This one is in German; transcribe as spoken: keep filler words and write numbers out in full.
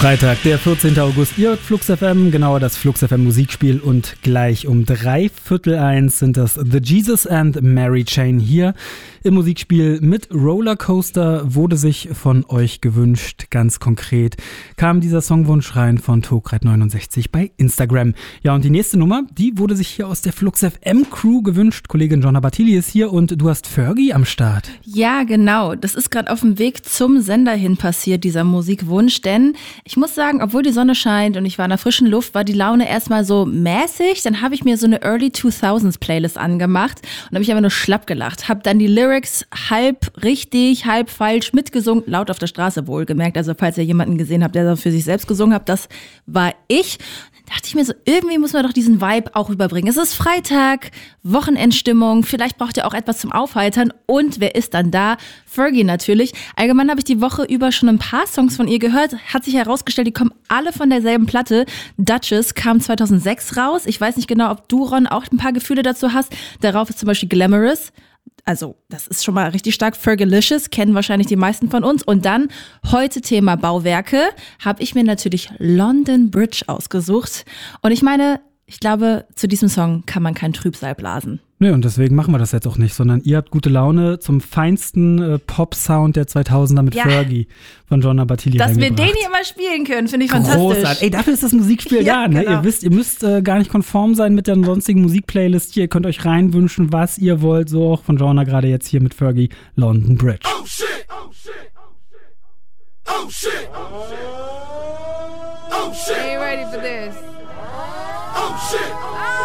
Freitag, der vierzehnten August, ihr hört Flux F M, genauer das Flux F M Musikspiel und gleich um drei Viertel eins sind das The Jesus and Mary Chain hier im Musikspiel mit Rollercoaster. Wurde sich von euch gewünscht, ganz konkret kam dieser Songwunsch rein von Togreit neunundsechzig bei Instagram. Ja, und die nächste Nummer, die wurde sich hier aus der Flux F M Crew gewünscht. Kollegin Jonna Bartili ist hier und du hast Fergie am Start. Ja, genau. Das ist gerade auf dem Weg zum Sender hin passiert, dieser Musikwunsch, denn ich muss sagen, obwohl die Sonne scheint und ich war in der frischen Luft, war die Laune erstmal so mäßig. Dann habe ich mir so eine Early zweitausends Playlist angemacht und habe ich aber nur schlapp gelacht. Habe dann die Lyrics halb richtig, halb falsch mitgesungen, laut auf der Straße wohlgemerkt. Also falls ihr jemanden gesehen habt, der für sich selbst gesungen hat, das war ich. Dachte ich mir so, irgendwie muss man doch diesen Vibe auch überbringen. Es ist Freitag, Wochenendstimmung, vielleicht braucht ihr auch etwas zum Aufheitern. Und wer ist dann da? Fergie natürlich. Allgemein habe ich die Woche über schon ein paar Songs von ihr gehört. Hat sich herausgestellt, die kommen alle von derselben Platte. Duchess kam zweitausendsechs raus. Ich weiß nicht genau, ob du, Ron, auch ein paar Gefühle dazu hast. Darauf ist zum Beispiel Glamorous. Also, das ist schon mal richtig stark. Fergalicious kennen wahrscheinlich die meisten von uns. Und dann, heute Thema Bauwerke, habe ich mir natürlich London Bridge ausgesucht. Und ich meine, ich glaube, zu diesem Song kann man kein Trübsal blasen. Nö, und deswegen machen wir das jetzt auch nicht, sondern ihr habt gute Laune zum feinsten äh, Pop-Sound der zweitausender mit ja. Fergie von Jonna Bartili. Dass wir den hier mal spielen können, finde ich fantastisch. Großartig. Ey, dafür ist das Musikspiel ja, da. Ne? Genau. Ihr wisst, ihr müsst äh, gar nicht konform sein mit der sonstigen Musikplaylist hier. Ihr könnt euch reinwünschen, was ihr wollt. So auch von Jonna gerade jetzt hier mit Fergie, London Bridge. Oh shit, oh shit, oh shit, oh shit, oh shit. Are you ready for this? Oh shit.